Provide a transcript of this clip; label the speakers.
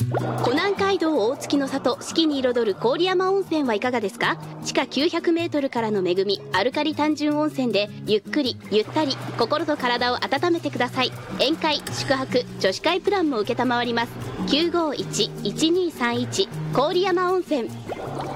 Speaker 1: 湖南街道大月の里、四季に彩る郡山温泉はいかがですか？地下900メートルからの恵み、アルカリ単純温泉でゆっくりゆったり心と体を温めてください。宴会、宿泊、女子会プランも承ります。951-1231 郡山温泉。